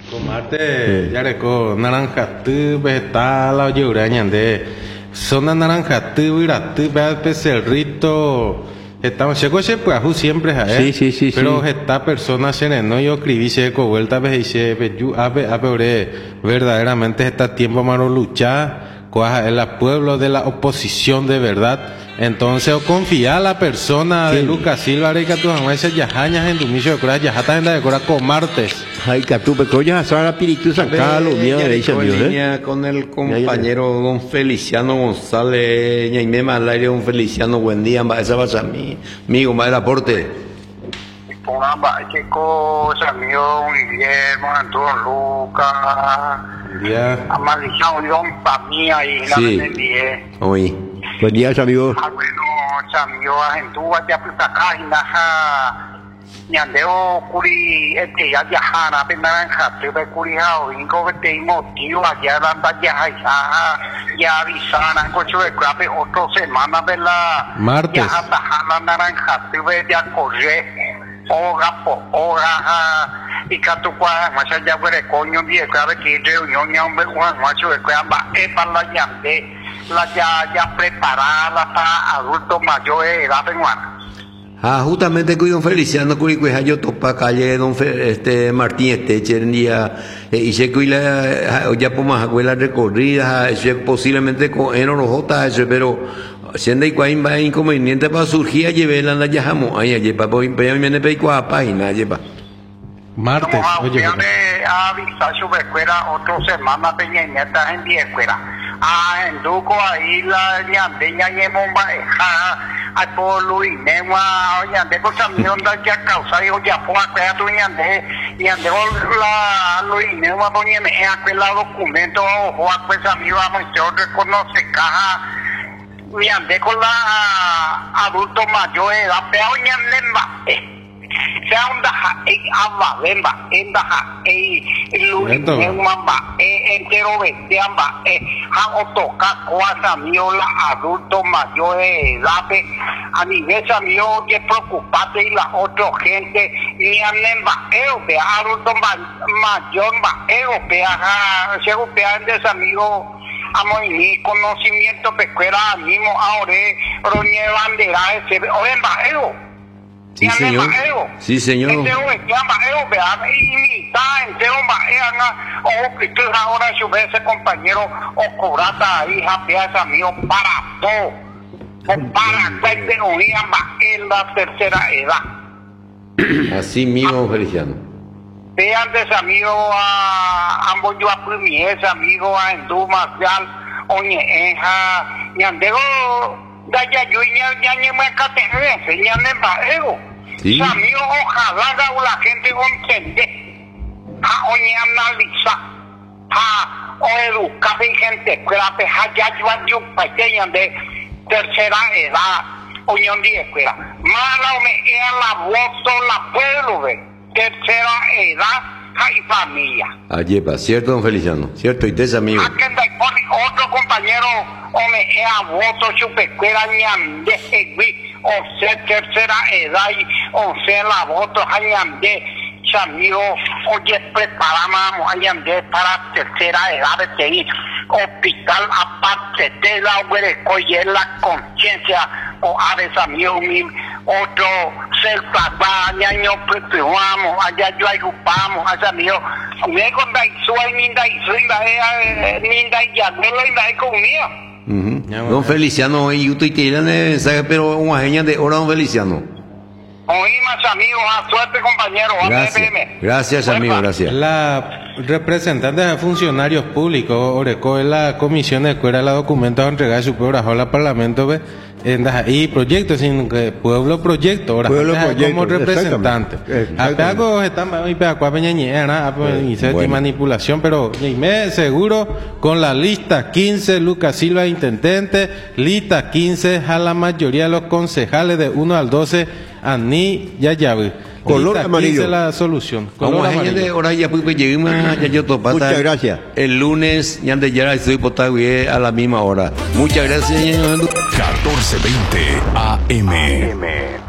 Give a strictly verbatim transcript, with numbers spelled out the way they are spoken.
Comarte, ya reco, naranja, tu, vegetal, la de zona naranja, tu, vira, tu, ve, cerrito. Estamos checo che pues siempre a Sí, sí, sí, pero sí. esta persona se no yo escribí checo vuelta ve dice yo abe abe verdaderamente está tiempo maro luchar coja el pueblo de la oposición de verdad. Entonces o confía a la persona de Lucas Silva que tu jamás se yajañas en tu miso de cura yajata en de cura con martes. Ay, que tú pecoyas a Sara Piritu San Carlos, mía de ella, ¿eh? Con el compañero don Feliciano González, Ñaimema al aire, don Feliciano, buen día, esa va a mí, amigo, más el aporte. Pongamos, chico, amigo Guillermo, Antonio Lucas, Ya. Amaliciano, don Pamía y la sí. Oye. Buen día, amigo. Ah, bueno, amigo, Argentúa, ya pues acá, y nada. Ñandeo curi este ya viajana pe naranja te ve curi hao ingo te motivo ya landa ya ya avisana cocho de crape otra semana de la martes ya hasta la naranja te ve ya corre oga po oga y catukua más ya ver coño bien crape que reunión ya un macho de cramba e para la llande la ya ya preparada para adultos mayores de edad peruana. Ah, justamente con don Feliciano Curicueja yo topa calle don Fe, este Martín Esteche en día eh, y se cuida ya por más abuelas recorridas posiblemente con en orojota eso pero siendo y cuál va inconveniente para surgir lleve la ya jamo ahí allí para poder viene pe cuá página lleva martes oye avisar su escuela otra semana peña neta en día escuela ah en duco ahí la ñandeña ñemomba a por Luis Negua ñande cosa mi onda ya causa yo ya fue a tu ñande ñande la Luis Negua poñeme en aquel documento o a pues amigo vamos yo reconoce caja ñande con la adulto mayor edad pero ñande sea un daja e ava bemba en daja e Luis Negua e entero bestiamba e ha otoka cosa mío la adulto mayor de edad a nivel mío que preocupate y la otra gente ni a nemba eo be adulto mayor ba eo be a se golpea de amigo amo mi conocimiento pesquera mismo ahora roñe bandera ese oemba eo. Sí, señor. Sí, señor. Entero llama eo be a y está entero ba ea o que tú ahora su ese compañero o cobrata hija pieza mío para todo. Para que te unía en la tercera edad. Así mismo, Feliciano. Vean de amigo a ambos yo a primier amigo a Endú Marcial, oye, enja, ñandego, daya yo ya ya ni me categoría, señale ego. Sí. Amigo, ojalá la gente entiende. A oye analiza. A o educar gente, que la peja ya yo pequeña de tercera edad, unión de escuela. Mala me es la voz la pueblo de tercera edad y familia. Allí va, cierto, don Feliciano, cierto, y te amigo. Otro compañero, o me es a voz su escuela ñande, o sea tercera edad, o sea la voz ñande. Amigo, oye, preparamos allá para tercera edad de seguir. Hospital aparte de la oye la conciencia o aves amigos otro ser papá ñaño preparamos allá yo agrupamos allá amigo me con la sueño ninda y soy la ninda y ya no la conmigo. Don Feliciano y usted quieren mensaje pero una genia de hora don Feliciano. Oímos amigos, a suerte compañeros. Gracias, gracias amigo, gracias. La representante de funcionarios públicos, Oreco, en la comisión de escuela, la documentos entregados su pueblo al Parlamento, ve, y proyectos, sin que pueblo proyecto, ahora pueblo proyecto, como representante. Apago están y peacua peñañera, y manipulación, pero me seguro con la lista quince, Lucas Silva intendente, lista quince a la mayoría de los concejales de uno al doce, Ani ya llave. Color amarillo. La solución. Color amarillo. Ahora ya pues lleguemos ya yo topata. Muchas gracias. El lunes ya de ya estoy potable a la misma hora. Muchas gracias. catorce veinte A M.